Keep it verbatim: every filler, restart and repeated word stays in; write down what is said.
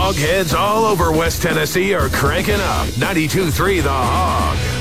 Hog heads all over West Tennessee are cranking up ninety-two point three The Hog.